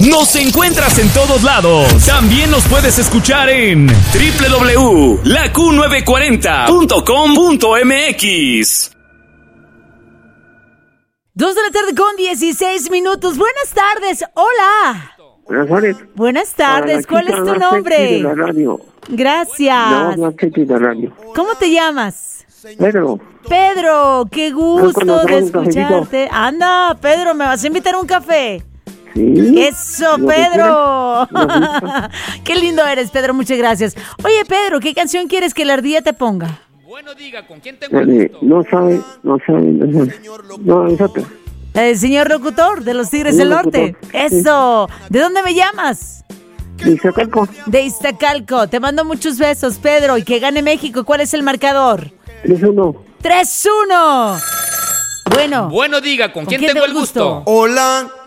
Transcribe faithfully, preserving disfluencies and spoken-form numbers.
Nos encuentras en todos lados. También nos puedes escuchar en doble u doble u doble u punto la Q novecientos cuarenta punto com punto m x. Dos de la tarde con dieciséis minutos. Buenas tardes. Hola. Buenas tardes. Buenas tardes. ¿Cuál es tu nombre? Gracias. ¿Cómo te llamas? Pedro. Pedro, qué gusto de escucharte. Anda, Pedro, ¿me vas a invitar a un café? Sí. Eso, Pedro. Qué lindo eres, Pedro, muchas gracias. Oye, Pedro, ¿qué canción quieres que la ardilla te ponga? Bueno, diga, ¿con quién tengo el gusto? No sabe, no sabe, no sabe. No, es otra. El señor locutor de los Tigres del Norte. Eso. ¿De dónde me llamas? De Iztacalco. De Iztacalco. Te mando muchos besos, Pedro. Y que gane México. ¿Cuál es el marcador? tres uno. tres uno. Bueno. Bueno, diga, ¿con, ¿con quién, quién tengo el gusto? Hola.